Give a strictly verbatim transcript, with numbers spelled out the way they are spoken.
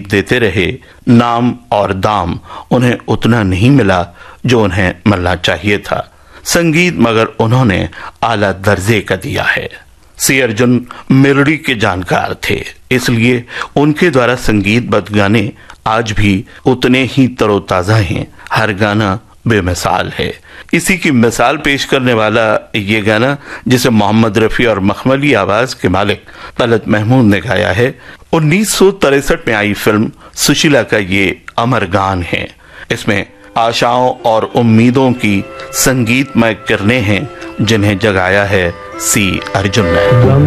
देते रहे, नाम और दाम उन्हें उतना नहीं मिला जो उन्हें मिलना चाहिए था। संगीत मगर उन्होंने आला दर्जे का दिया है। सी अर्जुन मेलोडी के जानकार थे, इसलिए उनके द्वारा संगीतबद्ध गाने आज भी उतने ही तरोताजा हैं। हर गाना बेमिसाल है। इसी की मिसाल पेश करने वाला ये गाना, जिसे मोहम्मद रफी और मखमली आवाज के मालिक तलत महमूद ने गाया है, उन्नीस सौ तिरसठ में आई फिल्म सुशीला का ये अमर गान है। इसमें आशाओं और उम्मीदों की संगीतमय किरणें हैं, जिन्हें जगाया है सी अर्जुन ने।